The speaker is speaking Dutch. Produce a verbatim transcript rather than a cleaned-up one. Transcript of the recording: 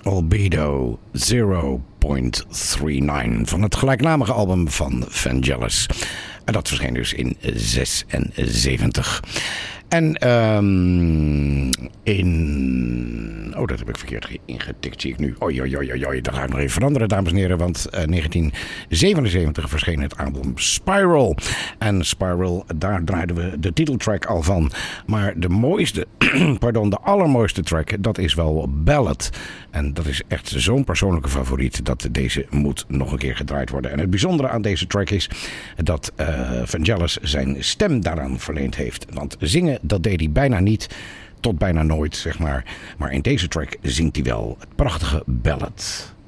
Albedo zero point negenendertig van het gelijknamige album van Vangelis. En dat verscheen dus in zesenzeventig. En um, in... Oh, dat heb ik verkeerd ingetikt, zie ik nu. Oei, oei, oei, oei, dat ga ik nog even veranderen, dames en heren. Want uh, negentien zevenenzeventig verscheen het album Spiral. En Spiral, daar draaiden we de titeltrack al van. Maar de mooiste, pardon, de allermooiste track, dat is wel Ballad. En dat is echt zo'n persoonlijke favoriet dat deze moet nog een keer gedraaid worden. En het bijzondere aan deze track is dat uh, Vangelis zijn stem daaraan verleend heeft. Want zingen, dat deed hij bijna niet, tot bijna nooit, zeg maar. Maar in deze track zingt hij wel het prachtige Ballad.